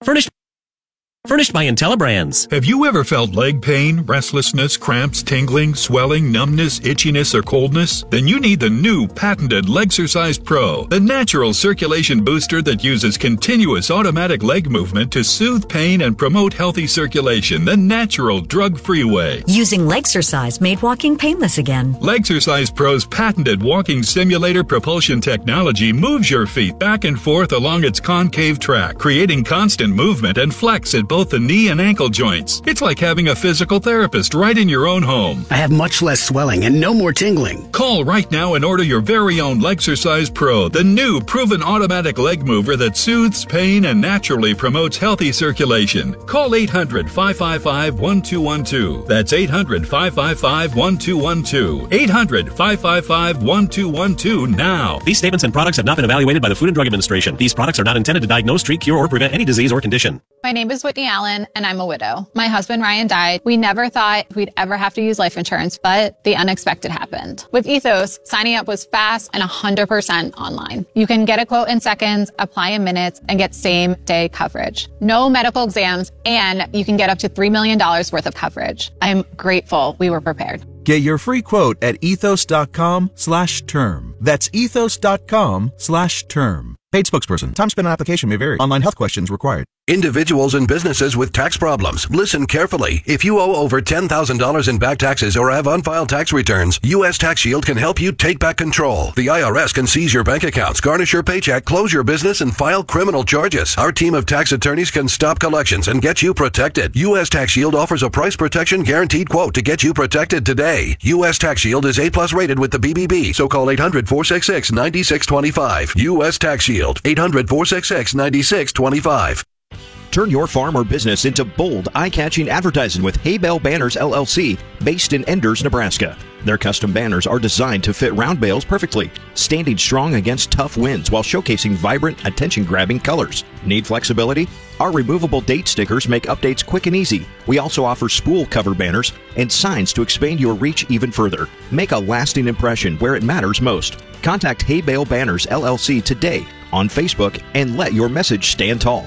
Furnished by IntelliBrands. Have you ever felt leg pain, restlessness, cramps, tingling, swelling, numbness, itchiness, or coldness? Then you need the new patented Legsercise Pro, the natural circulation booster that uses continuous automatic leg movement to soothe pain and promote healthy circulation the natural drug-free way. Using Legsercise made walking painless again. Legsercise Pro's patented walking simulator propulsion technology moves your feet back and forth along its concave track, creating constant movement and flex at both the knee and ankle joints. It's like having a physical therapist right in your own home. I have much less swelling and no more tingling. Call right now and order your very own Legsercise Pro, the new proven automatic leg mover that soothes pain and naturally promotes healthy circulation. Call 800-555-1212. That's 800-555-1212. 800-555-1212 now. These statements and products have not been evaluated by the Food and Drug Administration. These products are not intended to diagnose, treat, cure, or prevent any disease or condition. My name is Whitney Allen, and I'm a widow. My husband, Ryan, died. We never thought we'd ever have to use life insurance, but the unexpected happened. With Ethos, signing up was fast and 100% online. You can get a quote in seconds, apply in minutes, and get same-day coverage. No medical exams, and you can get up to $3 million worth of coverage. I'm grateful we were prepared. Get your free quote at ethos.com/term. That's ethos.com/term. Paid spokesperson. Time spent on application may vary. Online health questions required. Individuals and businesses with tax problems, listen carefully. If you owe over $10,000 in back taxes or have unfiled tax returns, U.S. Tax Shield can help you take back control. The IRS can seize your bank accounts, garnish your paycheck, close your business, and file criminal charges. Our team of tax attorneys can stop collections and get you protected. U.S. Tax Shield offers a price protection guaranteed quote to get you protected today. U.S. Tax Shield is A+ rated with the BBB, so call 800-466-9625. U.S. Tax Shield, 800-466-9625. Turn your farm or business into bold, eye-catching advertising with Hay-Bale Banners, LLC, based in Enders, Nebraska. Their custom banners are designed to fit round bales perfectly, standing strong against tough winds while showcasing vibrant, attention-grabbing colors. Need flexibility? Our removable date stickers make updates quick and easy. We also offer spool cover banners and signs to expand your reach even further. Make a lasting impression where it matters most. Contact Hay-Bale Banners, LLC today on Facebook and let your message stand tall.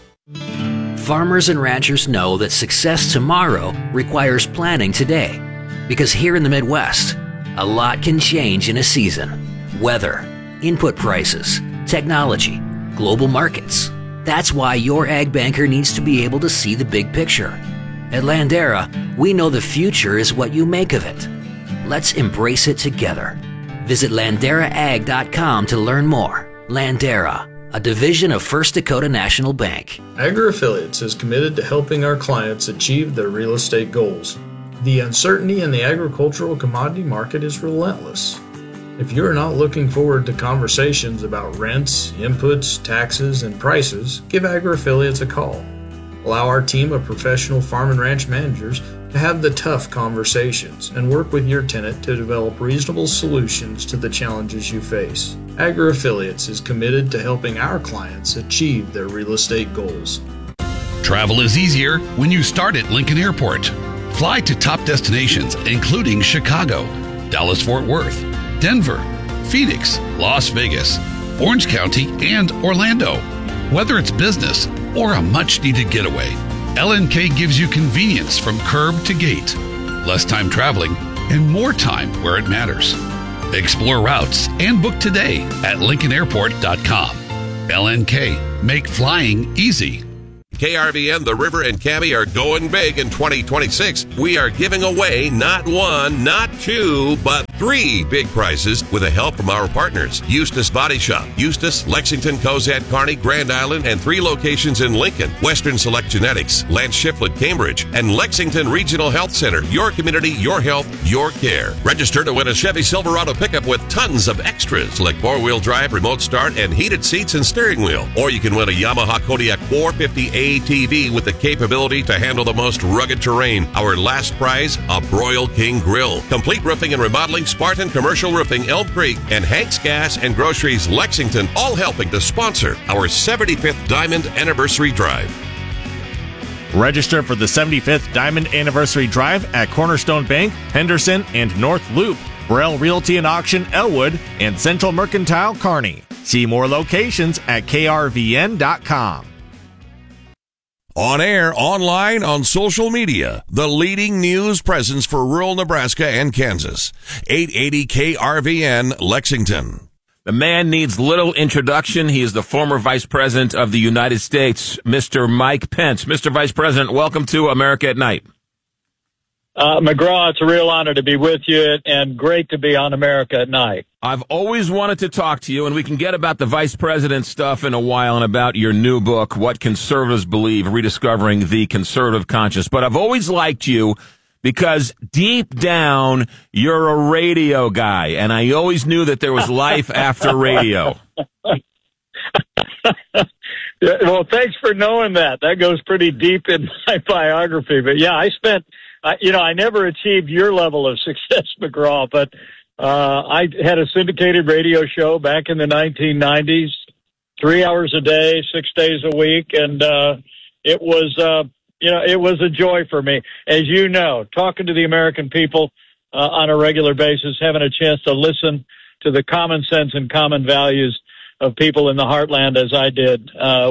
Farmers and ranchers know that success tomorrow requires planning today. Because here in the Midwest, a lot can change in a season. Weather, input prices, technology, global markets. That's why your ag banker needs to be able to see the big picture. At Landera, we know the future is what you make of it. Let's embrace it together. Visit LanderaAg.com to learn more. Landera, a division of First Dakota National Bank. AgriAffiliates is committed to helping our clients achieve their real estate goals. The uncertainty in the agricultural commodity market is relentless. If you're not looking forward to conversations about rents, inputs, taxes, and prices, give AgriAffiliates a call. Allow our team of professional farm and ranch managers to have the tough conversations and work with your tenant to develop reasonable solutions to the challenges you face. AgriAffiliates is committed to helping our clients achieve their real estate goals. Travel is easier when you start at Lincoln Airport. Fly to top destinations including Chicago, Dallas-Fort Worth, Denver, Phoenix, Las Vegas, Orange County, and Orlando. Whether it's business or a much-needed getaway, LNK gives you convenience from curb to gate, less time traveling, and more time where it matters. Explore routes and book today at LincolnAirport.com. LNK, make flying easy. KRVN, The River, and Cabby are going big in 2026. We are giving away not one, not two, but 3 big prizes with the help from our partners. Eustis Body Shop, Eustis, Lexington, Cozad, Kearney, Grand Island, and 3 locations in Lincoln. Western Select Genetics, Lance Shiflett, Cambridge, and Lexington Regional Health Center. Your community, your health, your care. Register to win a Chevy Silverado pickup with tons of extras like 4-wheel drive, remote start, and heated seats and steering wheel. Or you can win a Yamaha Kodiak 450 ATV with the capability to handle the most rugged terrain. Our last prize, a Broil King Grill. Complete roofing and remodeling, Spartan Commercial Roofing, Elm Creek, and Hank's Gas and Groceries, Lexington, all helping to sponsor our 75th Diamond Anniversary Drive. Register for the 75th Diamond Anniversary Drive at Cornerstone Bank, Henderson, and North Loop, Burrell Realty and Auction, Elwood, and Central Mercantile, Kearney. See more locations at krvn.com. On air, online, on social media, the leading news presence for rural Nebraska and Kansas. 880 KRVN, Lexington. The man needs little introduction. He is the former Vice President of the United States, Mr. Mike Pence. Mr. Vice President, welcome to America at Night. McGraw, it's a real honor to be with you and great to be on America at Night. I've always wanted to talk to you, and we can get about the Vice President stuff in a while and about your new book, What Conservatives Believe, Rediscovering the Conservative Conscience. But I've always liked you because deep down, you're a radio guy, and I always knew that there was life after radio. Well, thanks for knowing that. That goes pretty deep in my biography. But yeah, I never achieved your level of success, McGraw, but I had a syndicated radio show back in the 1990s, 3 hours a day, 6 days a week, and it was a joy for me. As you know, talking to the American people on a regular basis, having a chance to listen to the common sense and common values of people in the heartland as I did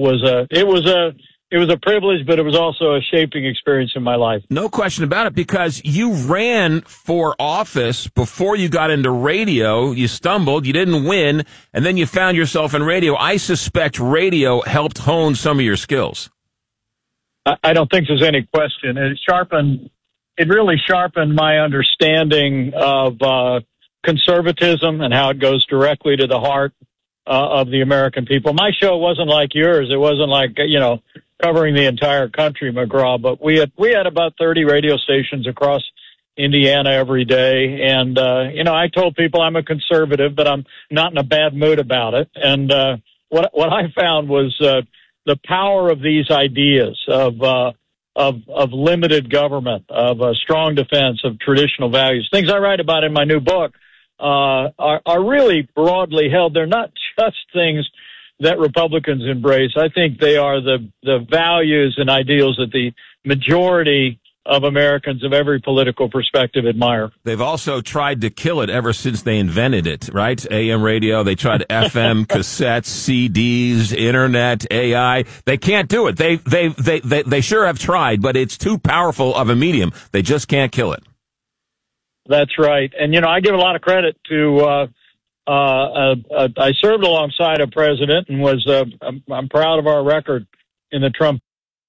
it was a privilege, but it was also a shaping experience in my life. No question about it, because you ran for office before you got into radio. You stumbled, you didn't win, and then you found yourself in radio. I suspect radio helped hone some of your skills. I don't think there's any question. It really sharpened my understanding of conservatism and how it goes directly to the heart of the American people. My show wasn't like yours. It wasn't like, covering the entire country, McGraw, but we had about 30 radio stations across Indiana every day. And, I told people I'm a conservative, but I'm not in a bad mood about it. And, what I found was, the power of these ideas of limited government, of a strong defense of traditional values, things I write about in my new book, are really broadly held. They're not just things that Republicans embrace. I think they are the values and ideals that the majority of Americans of every political perspective admire. They've also tried to kill it ever since they invented it, right? AM radio, they tried FM, cassettes, CDs, internet, AI. They can't do it. They sure have tried, but it's too powerful of a medium. They just can't kill it. That's right. And, I give a lot of credit to, I served alongside a president and I'm proud of our record in the Trump.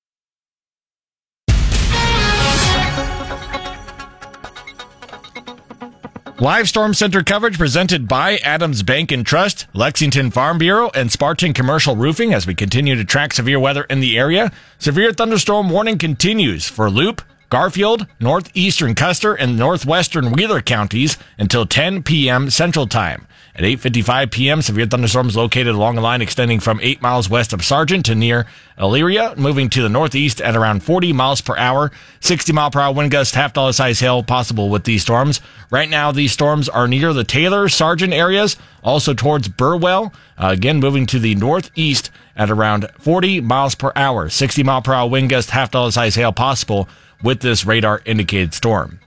Live Storm Center coverage presented by Adams Bank and Trust, Lexington Farm Bureau, and Spartan Commercial Roofing as we continue to track severe weather in the area. Severe thunderstorm warning continues for Loop, Garfield, northeastern Custer, and northwestern Wheeler counties until 10 p.m. Central Time. At 8:55 p.m., severe thunderstorms located along a line extending from 8 miles west of Sargent to near Elyria, moving to the northeast at around 40 miles per hour. 60-mile-per-hour wind gusts, half-dollar-size hail possible with these storms. Right now, these storms are near the Taylor, Sargent areas, also towards Burwell. Again, moving to the northeast at around 40 miles per hour. 60-mile-per-hour wind gusts, half-dollar-size hail possible with this radar-indicated storm.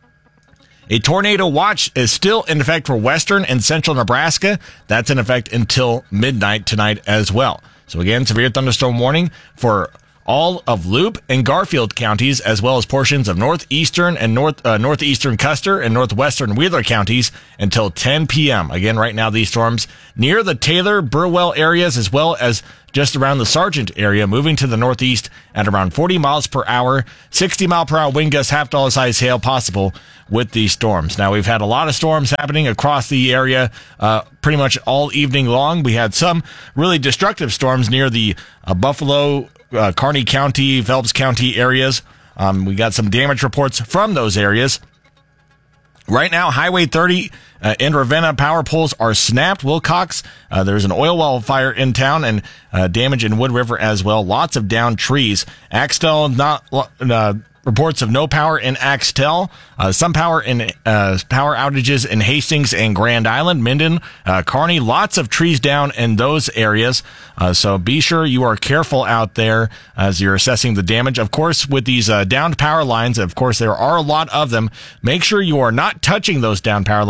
A tornado watch is still in effect for western and central Nebraska. That's in effect until midnight tonight as well. So again, severe thunderstorm warning for all of Loop and Garfield counties, as well as portions of northeastern and northeastern Custer and northwestern Wheeler counties until 10 p.m. Again, right now, these storms near the Taylor, Burwell areas, as well as just around the Sargent area, moving to the northeast at around 40 miles per hour, 60 mile per hour wind gusts, half-dollar-size hail possible with these storms. Now, we've had a lot of storms happening across the area pretty much all evening long. We had some really destructive storms near the Buffalo, Kearney County, Phelps County areas. We got some damage reports from those areas. Right now, Highway 30 in Ravenna, power poles are snapped. Wilcox, there's an oil well fire in town and damage in Wood River as well. Lots of downed trees. Axtell, reports of no power in Axtell, some power outages in Hastings and Grand Island, Minden, Kearney, lots of trees down in those areas. So be sure you are careful out there as you're assessing the damage. Of course, with these downed power lines, of course, there are a lot of them. Make sure you are not touching those downed power lines because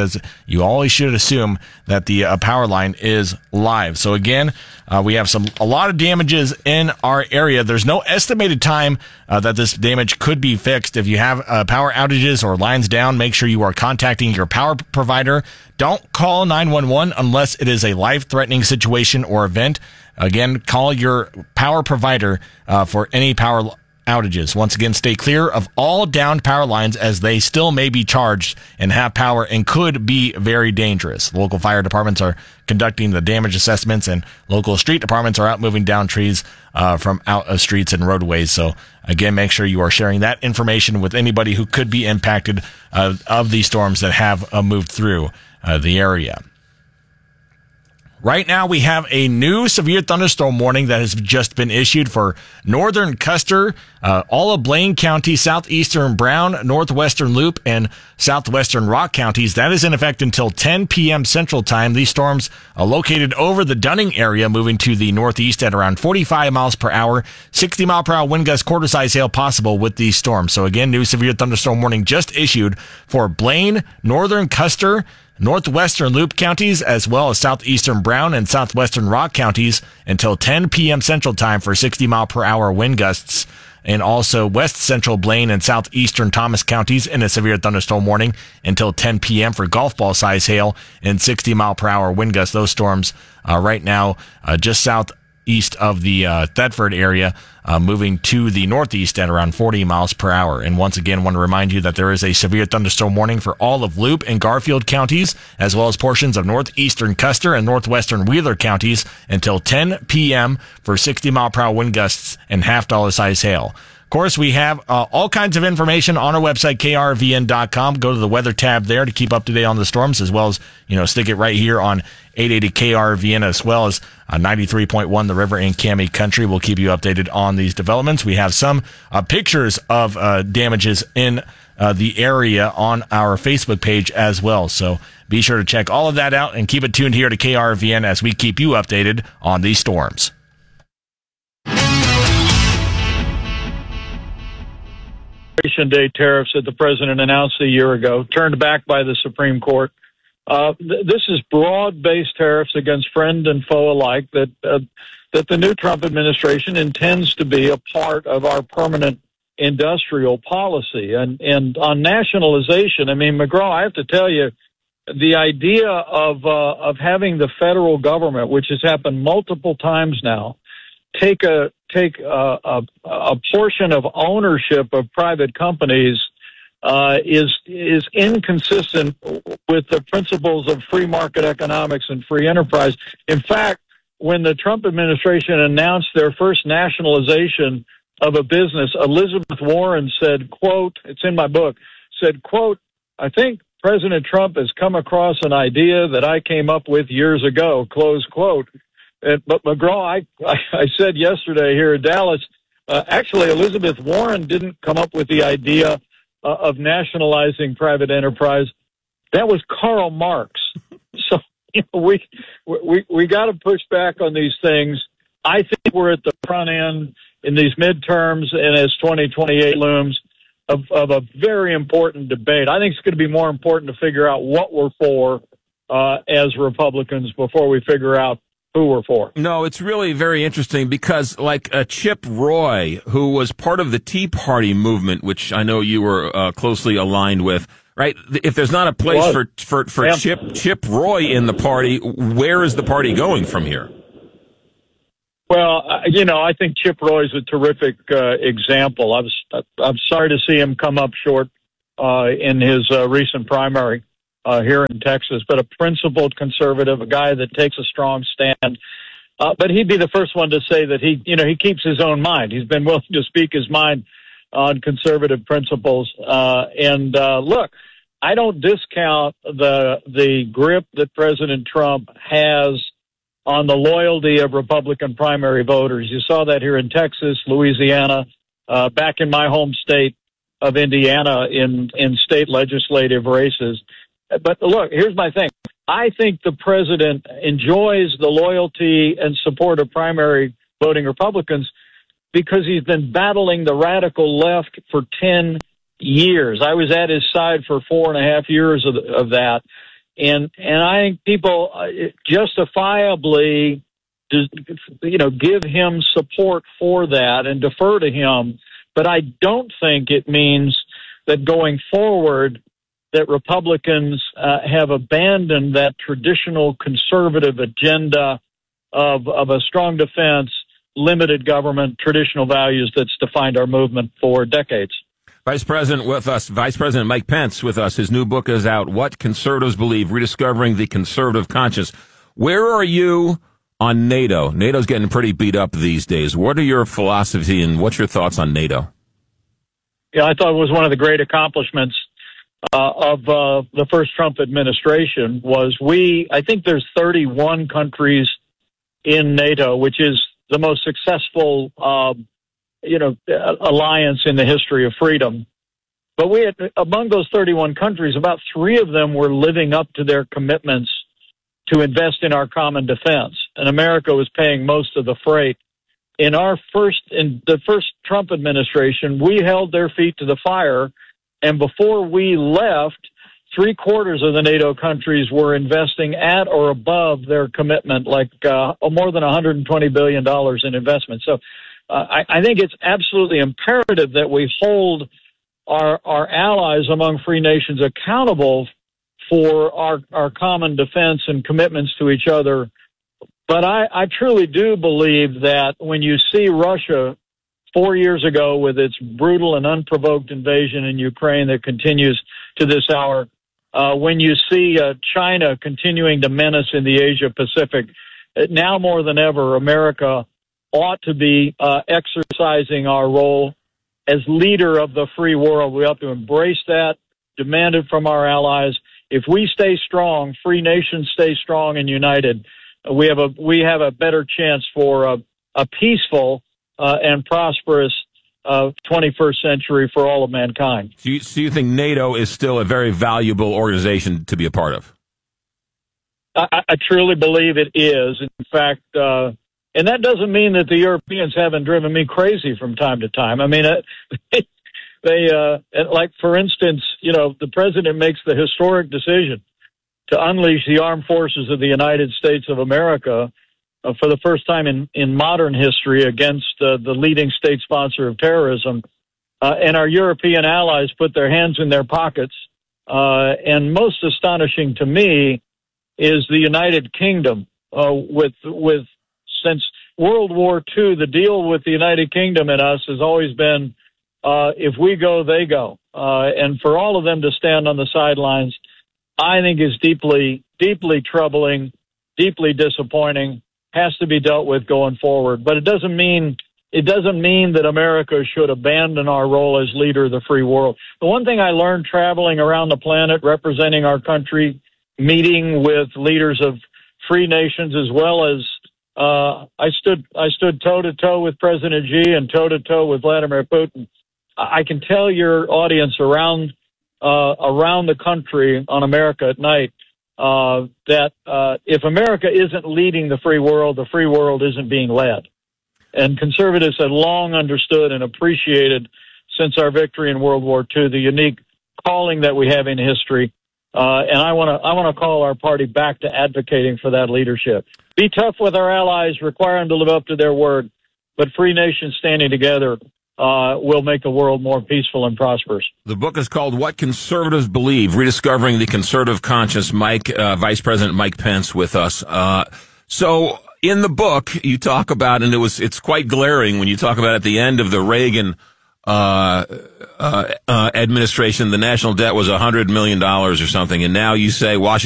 because you always should assume that the power line is live. So again, we have a lot of damages in our area. There's no estimated time that this damage could be fixed. If you have power outages or lines down, make sure you are contacting your power provider. Don't call 911 unless it is a life-threatening situation or event. Again, call your power provider for any power outages. Once again, stay clear of all downed power lines as they still may be charged and have power and could be very dangerous. Local fire departments are conducting the damage assessments, and local street departments are out moving down trees from out of streets and roadways. So again, make sure you are sharing that information with anybody who could be impacted of these storms that have moved through the area. Right now, we have a new severe thunderstorm warning that has just been issued for northern Custer, all of Blaine County, southeastern Brown, northwestern Loop, and southwestern Rock counties. That is in effect until 10 p.m. Central Time. These storms are located over the Dunning area, moving to the northeast at around 45 miles per hour, 60 mile per hour wind gust, quarter-size hail possible with these storms. So again, new severe thunderstorm warning just issued for Blaine, northern Custer, northwestern Loop counties, as well as southeastern Brown and southwestern Rock counties until 10 p.m. Central Time for 60 mile per hour wind gusts, and also west central Blaine and southeastern Thomas counties in a severe thunderstorm warning until 10 p.m. for golf ball size hail and 60 mile per hour wind gusts. Those storms right now just southeast of the Thetford area, moving to the northeast at around 40 miles per hour. And once again, want to remind you that there is a severe thunderstorm warning for all of Loop and Garfield counties, as well as portions of northeastern Custer and northwestern Wheeler counties until 10 p.m. for 60 mile per hour wind gusts and $half size hail. Of course, we have all kinds of information on our website, krvn.com. Go to the weather tab there to keep up to date on the storms, as well as, stick it right here on 880 KRVN, as well as 93.1 The River and Cami Country. We'll keep you updated on these developments. We have some pictures of damages in the area on our Facebook page as well. So be sure to check all of that out and keep it tuned here to KRVN as we keep you updated on these storms. Day tariffs that the president announced a year ago, turned back by the Supreme Court. This is broad-based tariffs against friend and foe alike that the new Trump administration intends to be a part of our permanent industrial policy. And on nationalization, McGraw, I have to tell you, the idea of having the federal government, which has happened multiple times now, take a portion of ownership of private companies is inconsistent with the principles of free market economics and free enterprise. In fact, when the Trump administration announced their first nationalization of a business, Elizabeth Warren said, quote, it's in my book, said, quote, I think President Trump has come across an idea that I came up with years ago, close quote. But McGraw, I said yesterday here in Dallas, actually Elizabeth Warren didn't come up with the idea of nationalizing private enterprise. That was Karl Marx. So we got to push back on these things. I think we're at the front end in these midterms and as 2028 looms of a very important debate. I think it's going to be more important to figure out what we're for as Republicans before we figure out who we're for. No, it's really very interesting because like Chip Roy, who was part of the Tea Party movement, which I know you were closely aligned with, right? If there's not a place for Chip Roy in the party, where is the party going from here? Well, I think Chip Roy is a terrific example. I'm sorry to see him come up short in his recent primary here in Texas, but a principled conservative, a guy that takes a strong stand. But he'd be the first one to say that he keeps his own mind. He's been willing to speak his mind on conservative principles. Look, I don't discount the grip that President Trump has on the loyalty of Republican primary voters. You saw that here in Texas, Louisiana, back in my home state of Indiana in state legislative races. But look, here's my thing. I think the president enjoys the loyalty and support of primary voting Republicans because he's been battling the radical left for 10 years. I was at his side for 4.5 years of that. And I think people justifiably, give him support for that and defer to him. But I don't think it means that going forward that Republicans have abandoned that traditional conservative agenda of a strong defense, limited government, traditional values that's defined our movement for decades. Vice President with us, Vice President Mike Pence with us. His new book is out, What Conservatives Believe, Rediscovering the Conservative Conscience. Where are you on NATO? NATO's getting pretty beat up these days. What are your philosophy and what's your thoughts on NATO? Yeah, I thought it was one of the great accomplishments of the first Trump administration was I think there's 31 countries in NATO, which is the most successful alliance in the history of freedom. But we had, among those 31 countries, about 3 of them were living up to their commitments to invest in our common defense. And America was paying most of the freight. In the first Trump administration, we held their feet to the fire. And before we left, 3/4 of the NATO countries were investing at or above their commitment, like more than $120 billion in investment. So I think it's absolutely imperative that we hold our allies among free nations accountable for our common defense and commitments to each other. But I truly do believe that when you see Russia 4 years ago with its brutal and unprovoked invasion in Ukraine that continues to this hour, when you see China continuing to menace in the Asia Pacific, now more than ever, America ought to be exercising our role as leader of the free world. We ought to embrace that, demand it from our allies. If we stay strong, free nations stay strong and united, we have a better chance for a peaceful and prosperous 21st century for all of mankind. So you think NATO is still a very valuable organization to be a part of? I truly believe it is. In fact, and that doesn't mean that the Europeans haven't driven me crazy from time to time. I mean, they like, for instance, the president makes the historic decision to unleash the armed forces of the United States of America for the first time in modern history against the leading state sponsor of terrorism. And our European allies put their hands in their pockets. And most astonishing to me is the United Kingdom, since World War II, the deal with the United Kingdom and us has always been, if we go, they go. And for all of them to stand on the sidelines, I think is deeply, deeply troubling, deeply disappointing, has to be dealt with going forward. But it doesn't mean that America should abandon our role as leader of the free world. The one thing I learned traveling around the planet, representing our country, meeting with leaders of free nations, as well as I stood toe to toe with President Xi and toe to toe with Vladimir Putin. I can tell your audience around the country on America at Night that if America isn't leading the free world isn't being led. And conservatives have long understood and appreciated since our victory in World War II the unique calling that we have in history. And I want to call our party back to advocating for that leadership. Be tough with our allies, require them to live up to their word, but free nations standing together will make the world more peaceful and prosperous. The book is called What Conservatives Believe, Rediscovering the Conservative Conscience. Vice President Mike Pence with us. So in the book, you talk about, and it's quite glaring when you talk about at the end of the Reagan administration, the national debt was $100 million or something, and now you say Washington